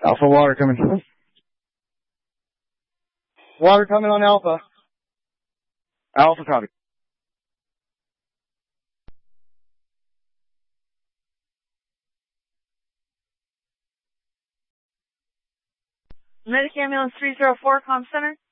Alpha water coming. Water coming on Alpha. Alpha copy. Medic Ambulance 304, Comm Center.